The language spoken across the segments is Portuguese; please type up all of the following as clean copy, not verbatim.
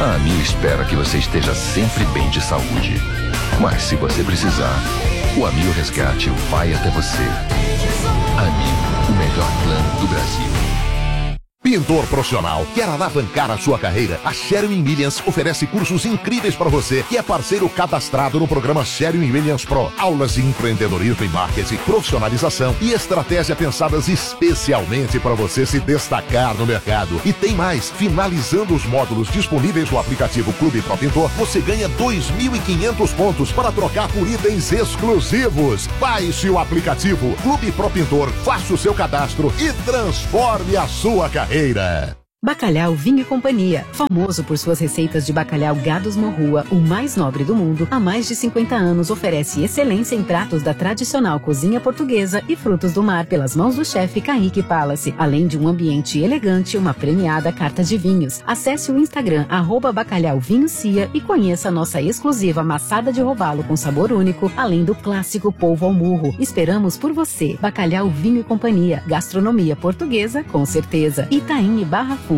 A Amil espera que você esteja sempre bem de saúde. Mas se você precisar, o Amil Resgate vai até você. Amil, o melhor plano do Brasil. Pintor profissional, quer alavancar a sua carreira? A Sherwin-Williams oferece cursos incríveis para você, que é parceiro cadastrado no programa Sherwin-Williams Pro. Aulas de empreendedorismo e marketing, profissionalização e estratégia pensadas especialmente para você se destacar no mercado. E tem mais, finalizando os módulos disponíveis no aplicativo Clube Pro Pintor, você ganha 2.500 pontos para trocar por itens exclusivos. Baixe o aplicativo Clube Pro Pintor, faça o seu cadastro e transforme a sua carreira. Bacalhau Vinho e Companhia, famoso por suas receitas de bacalhau Gados Morrua, o mais nobre do mundo, há mais de 50 anos oferece excelência em pratos da tradicional cozinha portuguesa e frutos do mar pelas mãos do chefe Kaique Palace, além de um ambiente elegante e uma premiada carta de vinhos. Acesse o Instagram @bacalhauvinhocia e conheça a nossa exclusiva maçada de robalo com sabor único, além do clássico polvo ao murro. Esperamos por você. Bacalhau Vinho e Companhia, gastronomia portuguesa com certeza. Itaim e Barra Funda.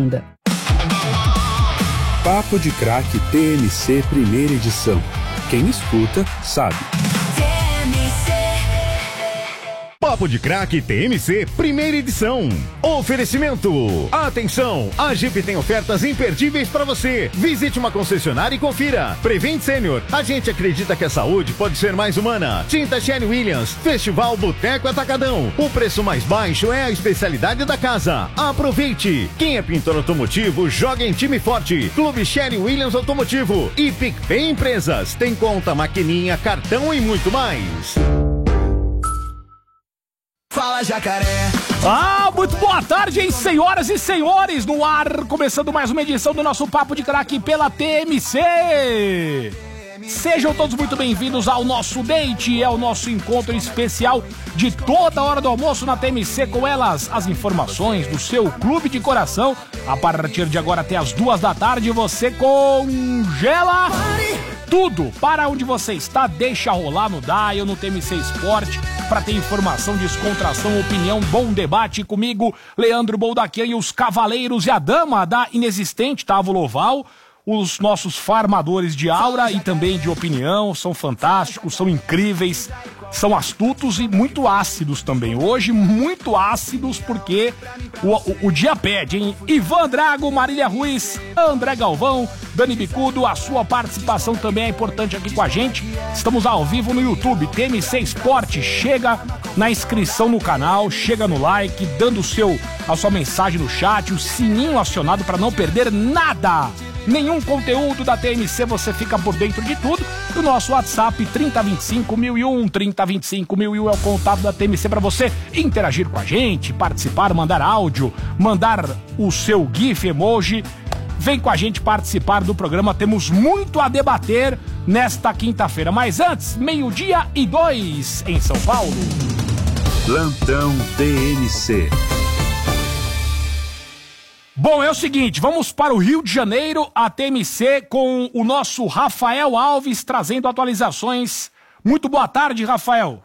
Papo de Craque TMC primeira edição. Quem escuta, sabe. Papo de Craque TMC, primeira edição. Oferecimento. Atenção, a Jeep tem ofertas imperdíveis para você. Visite uma concessionária e confira. Prevent Sênior, a gente acredita que a saúde pode ser mais humana. Tinta Sherwin-Williams, Festival Boteco Atacadão. O preço mais baixo é a especialidade da casa. Aproveite. Quem é pintor automotivo, joga em time forte. Clube Sherwin-Williams Automotivo e PicPay Empresas. Tem conta, maquininha, cartão e muito mais. Fala, Jacaré. Muito boa tarde, hein, senhoras e senhores, no ar, começando mais uma edição do nosso Papo de Craque pela TMC. Sejam todos muito bem-vindos ao nosso date, é o nosso encontro especial de toda hora do almoço na TMC, com elas, as informações do seu clube de coração. A partir de agora até as 2 da tarde, você congela tudo para onde você está, deixa rolar no Dial, no TMC Esporte, para ter informação, descontração, opinião, bom debate comigo, Leandro Boldaquian, e os cavaleiros e a dama da inexistente Tavo Loval, os nossos farmadores de aura e também de opinião, são fantásticos, são incríveis, são astutos e muito ácidos também. Hoje, muito ácidos, porque o dia pede, hein? Ivan Drago, Marília Ruiz, André Galvão, Dani Bicudo, a sua participação também é importante aqui com a gente. Estamos ao vivo no YouTube, TMC Esporte. Chega na inscrição no canal, chega no like, dando a sua mensagem no chat, o sininho acionado para não perder nada. Nenhum conteúdo da TMC, você fica por dentro de tudo. O nosso WhatsApp 3025.001, 3025.001 é o contato da TMC para você interagir com a gente, participar, mandar áudio, mandar o seu GIF, emoji. Vem com a gente participar do programa, temos muito a debater nesta quinta-feira. Mas antes, 12:02 em São Paulo. Plantão TMC. Bom, é o seguinte, vamos para o Rio de Janeiro, a TMC, com o nosso Rafael Alves trazendo atualizações. Muito boa tarde, Rafael.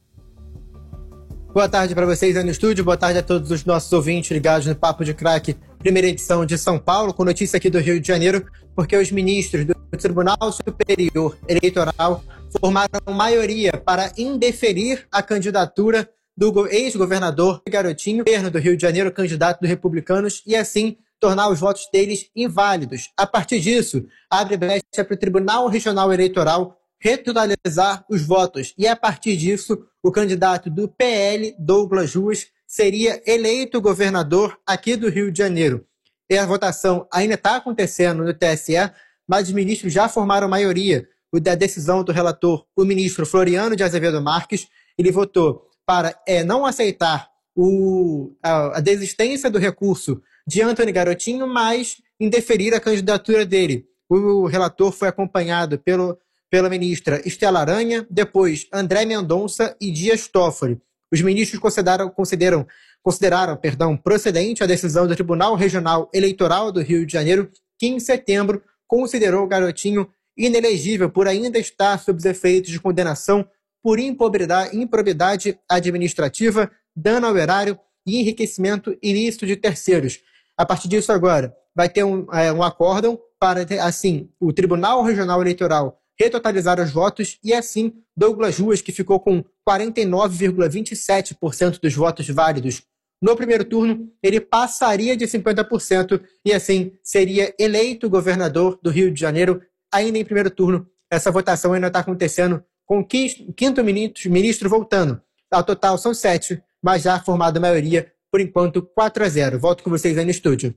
Boa tarde para vocês aí no estúdio, boa tarde a todos os nossos ouvintes ligados no Papo de Craque, primeira edição de São Paulo, com notícia aqui do Rio de Janeiro, porque os ministros do Tribunal Superior Eleitoral formaram maioria para indeferir a candidatura do ex-governador Garotinho, governo do Rio de Janeiro, candidato dos republicanos, e assim tornar os votos deles inválidos. A partir disso, abre brecha para o Tribunal Regional Eleitoral retotalizar os votos. E a partir disso, o candidato do PL, Douglas Ruas, seria eleito governador aqui do Rio de Janeiro. E a votação ainda está acontecendo no TSE, mas os ministros já formaram maioria. Da decisão do relator, o ministro Floriano de Azevedo Marques, ele votou para não aceitar a desistência do recurso de Antony Garotinho, mas indeferir a candidatura dele. O relator foi acompanhado pela ministra Estela Aranha, depois André Mendonça e Dias Toffoli. Os ministros consideraram procedente a decisão do Tribunal Regional Eleitoral do Rio de Janeiro, que em setembro considerou o Garotinho inelegível por ainda estar sob os efeitos de condenação por improbidade administrativa, dano ao erário e enriquecimento ilícito de terceiros. A partir disso agora, vai ter um acórdão para, assim, o Tribunal Regional Eleitoral retotalizar os votos e, assim, Douglas Ruas, que ficou com 49,27% dos votos válidos no primeiro turno, ele passaria de 50% e, assim, seria eleito governador do Rio de Janeiro ainda em primeiro turno. Essa votação ainda está acontecendo com o quinto ministro voltando. Ao total são 7, mas já formada a maioria, por enquanto 4-0. Volto com vocês aí no estúdio.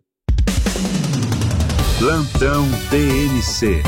Plantão TMC.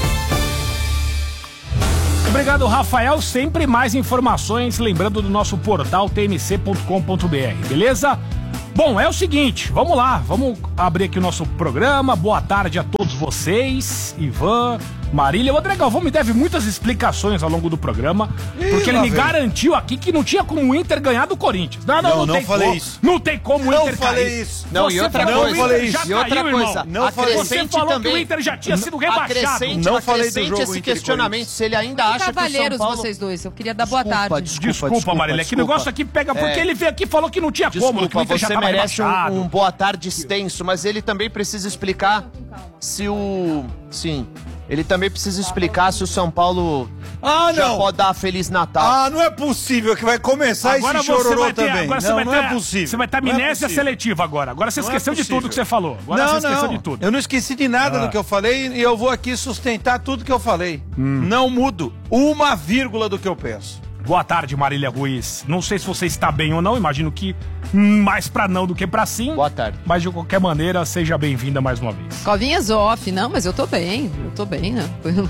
Obrigado, Rafael. Sempre mais informações, lembrando do nosso portal tmc.com.br, beleza? Bom, é o seguinte, vamos lá, vamos abrir aqui o nosso programa. Boa tarde a todos vocês, Ivan, Marília. O André Galvão me deve muitas explicações ao longo do programa, porque ele me garantiu aqui que não tinha como o Inter ganhar do Corinthians. Não tem falei como, isso. Não tem como o Inter falei cair. isso. Não, e outra coisa, e outra coisa, não falei isso. Você falou que o Inter já tinha sido rebaixado. Não falei do jogo esse questionamento, se ele ainda acha que o São Paulo... vocês dois, eu queria dar boa tarde. Desculpa, Marília, que negócio aqui pega, porque ele veio aqui e falou que não tinha como, que o Inter já tava rebaixado. Um boa tarde extenso, mas ele também precisa explicar se o... Sim, ele também precisa explicar se o São Paulo já pode dar Feliz Natal. Não é possível que vai começar agora esse chororô também. Agora não é possível. Você vai ter amnésia seletiva agora. Agora você esqueceu de tudo que você falou. Agora você esqueceu de tudo. Eu não esqueci de nada do que eu falei e eu vou aqui sustentar tudo que eu falei. Não mudo uma vírgula do que eu penso. Boa tarde, Marília Ruiz. Não sei se você está bem ou não, imagino que mais pra não do que pra sim. Boa tarde. Mas de qualquer maneira, seja bem-vinda mais uma vez. Covinhas off, não, mas eu tô bem, né?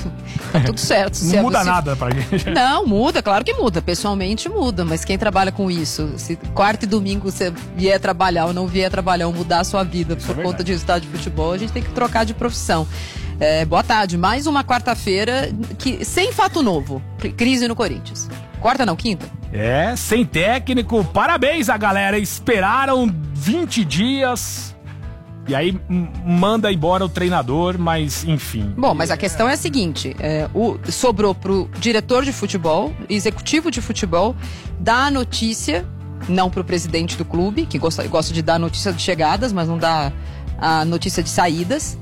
Tá tudo certo. Não muda nada pra gente. Não, muda, claro que muda, pessoalmente muda, mas quem trabalha com isso, se quarta e domingo você vier trabalhar ou não vier trabalhar ou mudar a sua vida por conta de resultado de futebol, a gente tem que trocar de profissão. Boa tarde, mais uma quarta-feira sem fato novo, crise no Corinthians. Quarta não, quinta? Sem técnico. Parabéns a galera. Esperaram 20 dias e aí manda embora o treinador, mas enfim. Bom, mas a questão é a seguinte, sobrou pro diretor de futebol, executivo de futebol, dar a notícia, não pro presidente do clube, que gosta de dar a notícia de chegadas, mas não dá a notícia de saídas.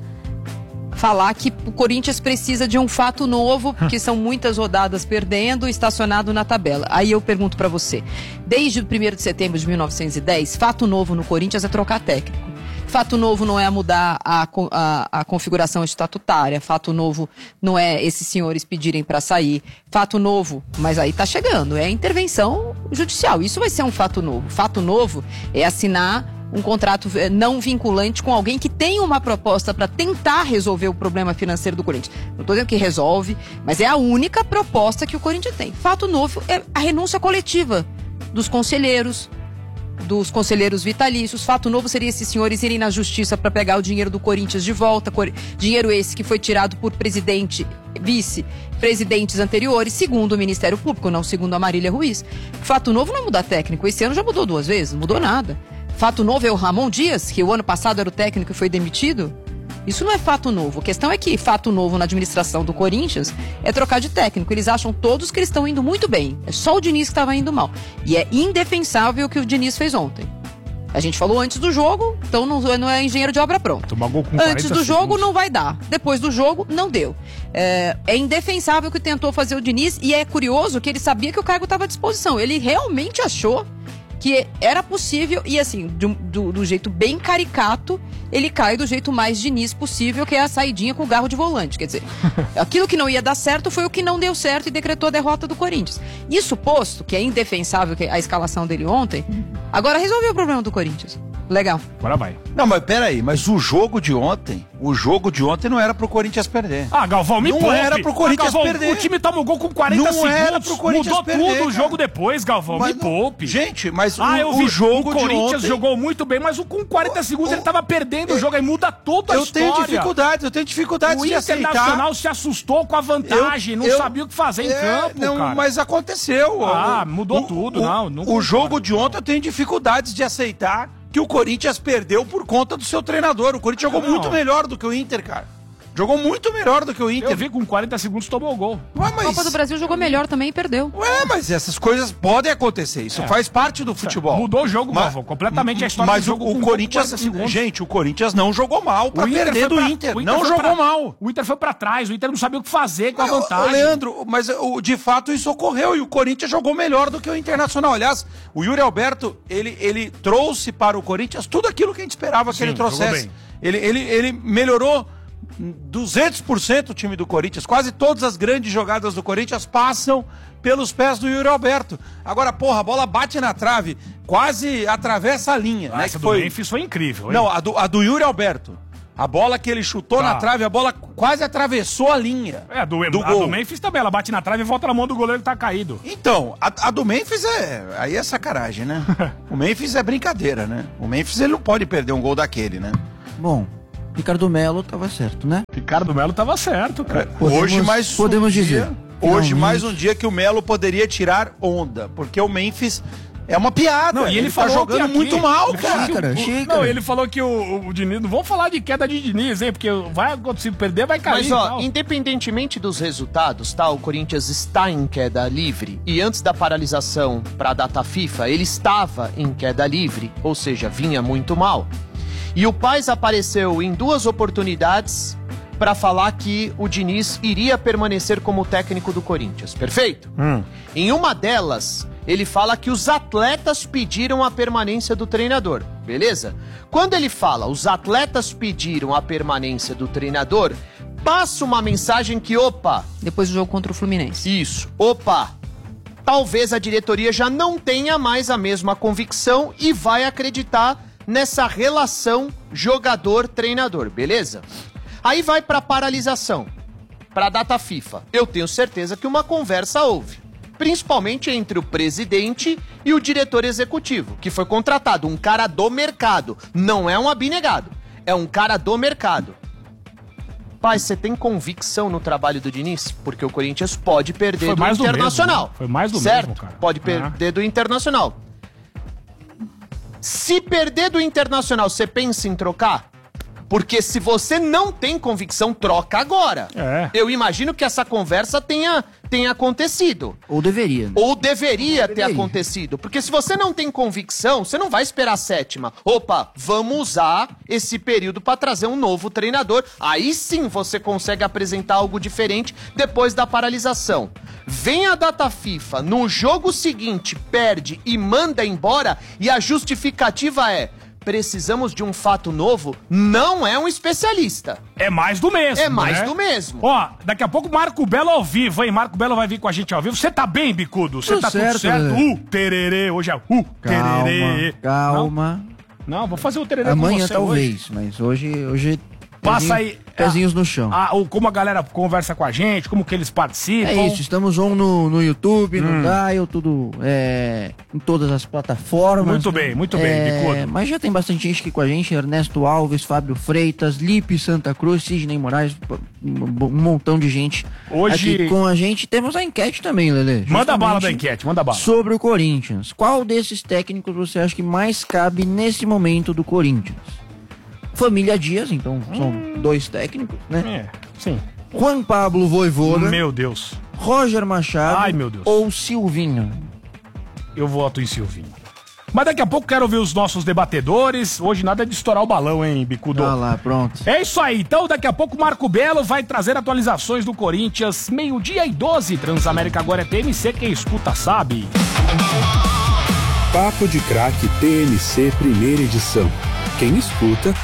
Falar que o Corinthians precisa de um fato novo, porque são muitas rodadas perdendo, estacionado na tabela. Aí eu pergunto pra você, desde o 1º de setembro de 1910, fato novo no Corinthians é trocar técnico. Fato novo não é mudar a configuração estatutária, fato novo não é esses senhores pedirem pra sair. Fato novo, mas aí tá chegando, é intervenção judicial. Isso vai ser um fato novo. Fato novo é assinar um contrato não vinculante com alguém que tem uma proposta para tentar resolver o problema financeiro do Corinthians. Não estou dizendo que resolve, mas é a única proposta que o Corinthians tem. Fato novo é a renúncia coletiva dos conselheiros vitalícios. Fato novo seria esses senhores irem na justiça para pegar o dinheiro do Corinthians de volta, dinheiro esse que foi tirado por presidente, vice-presidentes anteriores, segundo o Ministério Público, não segundo a Marília Ruiz. Fato novo não é mudar técnico, esse ano já mudou 2 vezes, não mudou nada. Fato novo é o Ramon Dias, que o ano passado era o técnico e foi demitido? Isso não é fato novo. A questão é que fato novo na administração do Corinthians é trocar de técnico. Eles acham todos que eles estão indo muito bem. É só o Diniz que estava indo mal. E é indefensável o que o Diniz fez ontem. A gente falou antes do jogo, então não é engenheiro de obra pronto. Antes do jogo não vai dar. Depois do jogo, não deu. É indefensável o que tentou fazer o Diniz e é curioso que ele sabia que o cargo estava à disposição. Ele realmente achou que era possível, e assim, do jeito bem caricato, ele cai do jeito mais Diniz possível, que é a saidinha com o garro de volante. Quer dizer, aquilo que não ia dar certo foi o que não deu certo e decretou a derrota do Corinthians. Isso posto, que é indefensável a escalação dele ontem, agora resolveu o problema do Corinthians. Legal. Agora vai. Não, mas peraí, mas o jogo de ontem não era pro Corinthians perder. Galvão, me poupe. Não era pro Corinthians Galvão, perder. O time tomou gol com 40 segundos. Não era pro Corinthians mudou perder, tudo o jogo depois, Galvão, me poupe. Gente, mas o jogo de ontem... O Corinthians jogou muito bem, mas com 40 segundos ele tava perdendo o jogo, aí muda toda a história. Eu tenho dificuldades de aceitar. O Internacional se assustou com a vantagem, não sabia o que fazer em campo, cara. Mas aconteceu. Mudou tudo, o jogo de ontem eu tenho dificuldades de aceitar que o Corinthians perdeu por conta do seu treinador. O Corinthians jogou muito melhor do que o Inter, cara. Jogou muito melhor do que o Inter. Eu vi com 40 segundos tomou o gol. A Copa do Brasil jogou melhor também e perdeu. Mas essas coisas podem acontecer. Isso faz parte do futebol. Mudou o jogo, Galvão. Completamente a história do jogo. Mas o Corinthians, gente, o Corinthians não jogou mal pra perder do Inter. Não jogou mal. O Inter foi pra trás. O Inter não sabia o que fazer com a vantagem. Leandro, mas de fato isso ocorreu e o Corinthians jogou melhor do que o Internacional. Aliás, o Yuri Alberto, ele trouxe para o Corinthians tudo aquilo que a gente esperava que ele trouxesse. Ele melhorou 200% o time do Corinthians. Quase todas as grandes jogadas do Corinthians passam pelos pés do Yuri Alberto. Agora, a bola bate na trave, quase atravessa a linha. Essa do Memphis foi incrível, hein? Não, a do Yuri Alberto. A bola que ele chutou na trave, a bola quase atravessou a linha. Do gol. Do Memphis também, ela bate na trave e volta na mão do goleiro que tá caído. Então, a do Memphis aí é sacanagem, né? O Memphis é brincadeira, né? O Memphis ele não pode perder um gol daquele, né? Bom, Ricardo Melo tava certo, né? Ricardo Melo tava certo, cara. Podemos dizer. Hoje mais um dia que o Melo poderia tirar onda, porque o Memphis é uma piada. Não, e ele tá jogando muito mal, cara. Não, ele falou que o Diniz... Não vamos falar de queda de Diniz, hein? Porque se perder, vai cair. Mas, independentemente dos resultados, tá? O Corinthians está em queda livre. E antes da paralisação para a data FIFA, ele estava em queda livre. Ou seja, vinha muito mal. E o Paes apareceu em 2 oportunidades para falar que o Diniz iria permanecer como técnico do Corinthians. Perfeito? Em uma delas... ele fala que os atletas pediram a permanência do treinador, beleza? Quando ele fala os atletas pediram a permanência do treinador, passa uma mensagem que, depois do jogo contra o Fluminense. Isso, talvez a diretoria já não tenha mais a mesma convicção e vai acreditar nessa relação jogador-treinador, beleza? Aí vai pra paralisação, pra data FIFA. Eu tenho certeza que uma conversa houve. Principalmente entre o presidente e o diretor executivo, que foi contratado, um cara do mercado. Não é um abnegado, é um cara do mercado. Paes, você tem convicção no trabalho do Diniz? Porque o Corinthians pode perder do Internacional. Mesmo, né? Foi mais do certo? mesmo, cara. Pode perder do Internacional. Se perder do Internacional, você pensa em trocar? Porque se você não tem convicção, troca agora. Eu imagino que essa conversa tenha acontecido. Ou deveria. Ou deveria ter acontecido. Porque se você não tem convicção, você não vai esperar a 7ª. Vamos usar esse período para trazer um novo treinador. Aí sim você consegue apresentar algo diferente depois da paralisação. Vem a data FIFA, no jogo seguinte, perde e manda embora, e a justificativa é... precisamos de um fato novo, não é um especialista. É mais do mesmo, É mais do mesmo. Daqui a pouco Marco Belo ao vivo, hein? Marco Belo vai vir com a gente ao vivo. Você tá bem, Bicudo? Você tá tudo certo? Tererê, hoje é tererê. Calma. Não, vou fazer o tererê amanhã com você talvez, hoje. mas hoje passa aí. Pezinhos no chão. Como a galera conversa com a gente, como que eles participam. É isso, estamos no YouTube, no Dial, tudo em todas as plataformas. Muito bem, Bicudo. Mas já tem bastante gente aqui com a gente, Ernesto Alves, Fábio Freitas, Lipe Santa Cruz, Sidney Moraes, um montão de gente hoje aqui com a gente. Temos a enquete também, Lelê. Manda bala da enquete, manda bala. Sobre o Corinthians. Qual desses técnicos você acha que mais cabe nesse momento do Corinthians? Família Dias, então são 2 técnicos, né? Sim. Juan Pablo Vojvoda. Meu Deus. Roger Machado. Ai, meu Deus. Ou Silvinho. Eu voto em Silvinho. Mas daqui a pouco quero ouvir os nossos debatedores. Hoje nada de estourar o balão, hein, Bicudo? Lá, pronto. É isso aí. Então daqui a pouco o Marco Belo vai trazer atualizações do Corinthians. 12:12. Transamérica agora é TMC. Quem escuta sabe. Papo de Craque TMC, primeira edição. Quem escuta